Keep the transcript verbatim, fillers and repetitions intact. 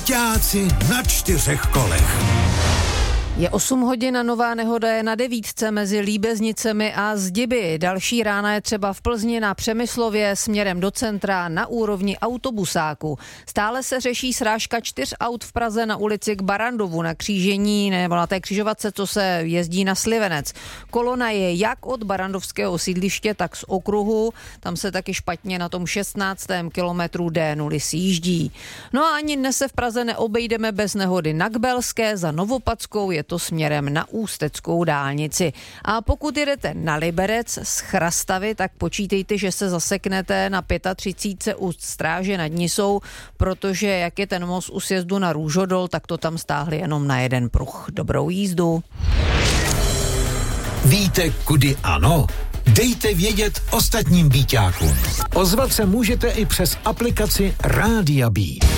Byťáci na čtyřech kolech. Je osm hodin a nová nehoda je na devítce mezi Líbeznicemi a Zdiby. Další rána je třeba v Plzni na Přemyslově směrem do centra na úrovni autobusáku. Stále se řeší srážka čtyř aut v Praze na ulici k Barandovu na křížení nebo na té křižovatce, co se jezdí na Slivenec. Kolona je jak od barandovského sídliště, tak z okruhu. Tam se taky špatně na tom šestnáctém kilometru D nula sjíždí. No a ani dnes se v Praze neobejdeme bez nehody na Kbelské, za Novopadskou je to směrem na Ústeckou dálnici. A pokud jedete na Liberec z Chrastavy, tak počítejte, že se zaseknete na třicet pět u Stráže nad Nisou, protože jak je ten most u sjezdu na Růžodol, tak to tam stáhli jenom na jeden pruh. Dobrou jízdu. Víte, kudy ano? Dejte vědět ostatním byťákům. Ozvat se můžete i přes aplikaci Rádia Bí.